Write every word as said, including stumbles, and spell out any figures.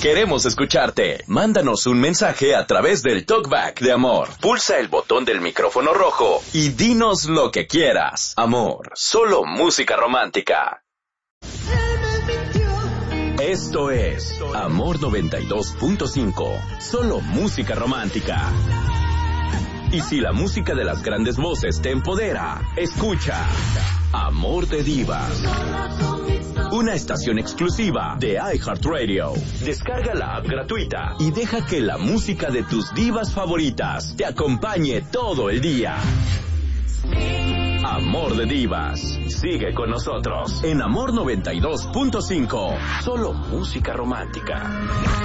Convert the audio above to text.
Queremos escucharte. Mándanos un mensaje a través del Talkback de Amor. Pulsa el botón del micrófono rojo y dinos lo que quieras. Amor, solo música romántica. Esto es Amor noventa y dos punto cinco. Solo música romántica. Y si la música de las grandes voces te empodera, escucha Amor de Divas. Una estación exclusiva de iHeartRadio. Descarga la app gratuita y deja que la música de tus divas favoritas te acompañe todo el día. Amor de Divas. Sigue con nosotros en Amor noventa y dos punto cinco. Solo música romántica.